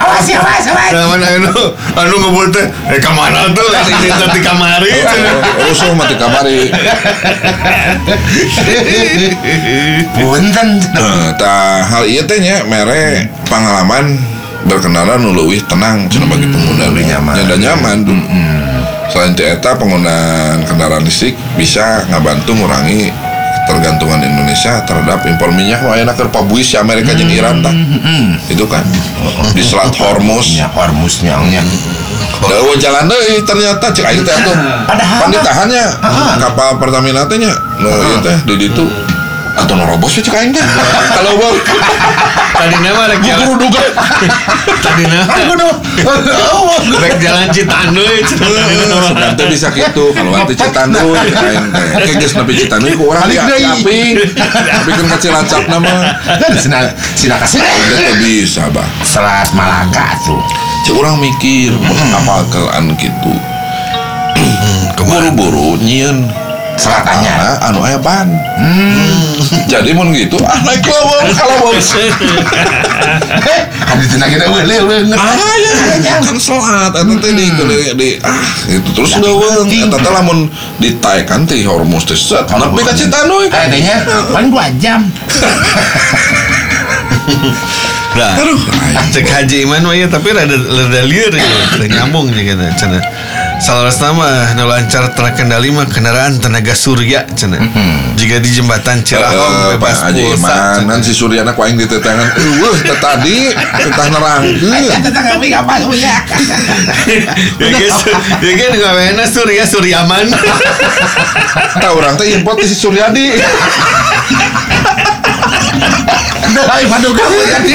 Awas. Mana anu ngebul teh kamana tuh ini di kamari. Rusuh mati kamari. Punten. Tah hal ieu teh nya mere pengalaman berkendara nu leuwih tenang cenah bagi pengguna nyaman. Selain itu eta penggunaan kendaraan listrik bisa ngabantu ngurangi ketergantungan Indonesia terhadap impor minyak aya keur pabuis si Amerika jeung Iran tah. Itu kan di Selat Hormuz. Ya Hormuznya nya. Da jalan deui ternyata cek aing teh atuh. Pan ditahannya kapal Pertamina teh nya. Ieu teh di ditu atau nerobos cek aing teh. Kalau bang Tadina mah rek jalan. duga. Tadina. Rek jalan Citanduy. Nanti bisa gitu kalau nanti Citanduy aing teh. Oke geus nepi Citanduy ku urang aping. Tapi kan ka Cilacap nama. Sina kasih. Udah bisa, Bang. Selat Malaka tuh. Cek urang mikir kapal kelan gitu. Buru-buru nyieun Selatannya anu aya ban. Jadi mun gitu naik lawang kalau kan di tengah kita weuleuh ya kan salat eta teh di gitu terus leuweung eta teh lamun ditaekan teh Hormuz teh set nepi ka Citanduy kayaknya paling 2 jam. Nah, cek Haji Iman mah ya tapi rada lieur ya, nyambung nya cenah. Salarasna mah nu lancar terkendali mah kendaraan tenaga surya cenah. Jika di jembatan Cirahong bebas pulsa. Nan si Suryana ku aing ditetangan eueuh teh tadi teh nerangkeun. Tetangga mi apa punya. Ya geus ngawena Suryaman. Tah urang teh import si Suryadi. Hai paduka tadi.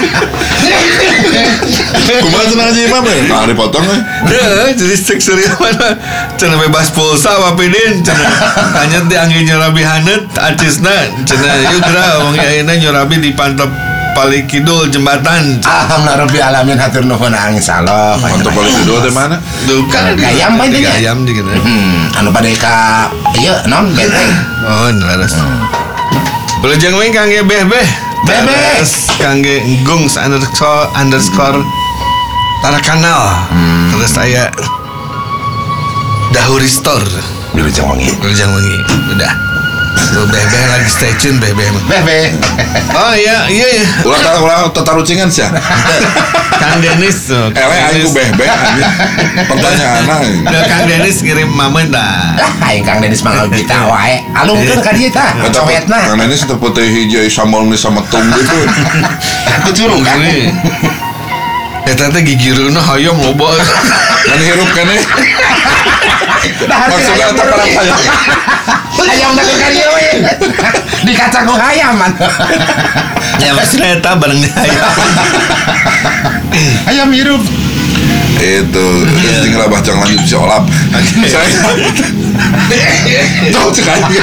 Kumaha cenah Haji Imam teh? Tah dipotong we. Jadi cek Suryaman cenah bebas pulsa wapidin cenah. Hanya teh angin nyorabi haneut acisna cenah ieu geura wong ayeuna nyorabi di pantep Paling Kidul jembatan. Alhamdulillah alamin hatur nuhun insyaallah. Untuk Paling Kidul teh mana? Tuh kan Gayam pa itu Gayam di kitu. Anu pada ka ieu naon benteng. Oh, leres. Belajang we kangge beh. Bebes kangge gungs underscore Tarakanal. Terus saya Dahuri Store. Wilujeng Wengi. Udah. Tuh beh lagi stay tune beh. Oh iya. Ulah tatarucingan sia. Kang Denis tuh. Aing ku beh pertanyaanna. Kang Denis ngirim mamen dah. Aing Kang Denis mah kita wae. Alungkeun ka dieu tah. Cowetna. Kang Denis teh putih hijau sambal mi sama tung gitu. Aku curung kan. Eta teh gigireuna hayam loba. Kan hirup keneh. Maksudnya eta para hayam. Hayam da ka dieu we. Di kaca ku hayaman. Ya maksudnya eta bareng hayam. Hayam hirup. Itu tinggal bacang lanjut si Olap. Saya tahu sekali.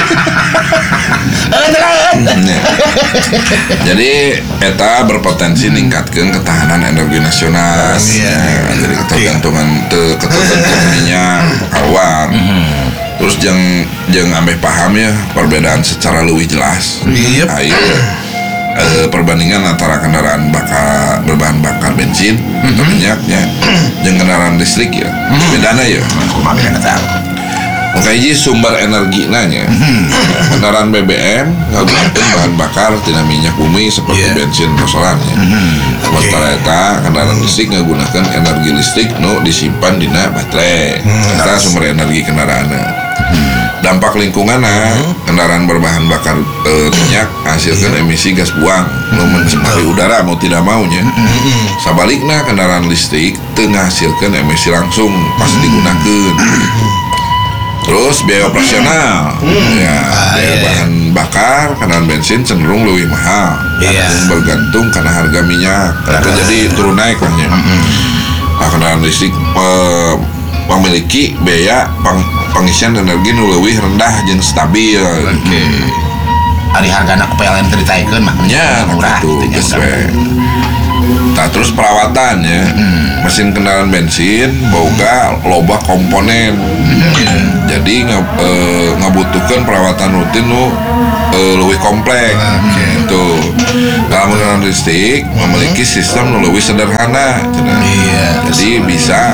Jadi eta berpotensi ningkatkeun ketahanan energi nasional. Jadi ketergantungan minyak keluar. Terus jeung ambeh paham ya perbedaan secara lebih jelas. Ayo perbandingan antara kendaraan berbahan bakar bensin atau minyaknya dengan kendaraan listrik ya bedana ya makanya sumber energi nanya kendaraan BBM nggunakeun bahan bakar tina minyak bumi seperti bensin atau solarnya sementara eta kendaraan listrik nggunakeun energi listrik nu disimpan dina baterai eta sumber energi kendaraanna. Dampak lingkungan kendaraan berbahan bakar minyak hasilkan emisi gas buang mencemari udara mau tidak maunya. Sabalikna kendaraan listrik tengah hasilkan emisi langsung pas digunakan. Terus biaya operasional biaya bahan bakar kendaraan bensin cenderung lebih mahal bergantung karena harga minyak itu jadi turun naik lahnya. Kendaraan listrik memiliki biaya pengisian energi nu leuwih rendah jeung stabil. Ari hargana PLN ceritaikeun mah nya murah gitu geus we. Terus perawatan ya. mesin kendaraan bensin boga loba komponen. Jadi ngabutuhkeun perawatan rutin nu leuwih kompleks. Gitu. Dalam kendaraan listrik memiliki sistem nu leuwih sederhana. Jadi bisa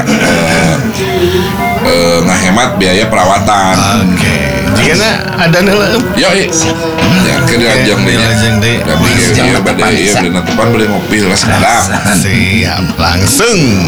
ngahemat biaya perawatan. Jika ada nela. Yo, ya kerjaan deh. Tapi ya bade beli tepan beli ngopi lah sedap. Siap langsung.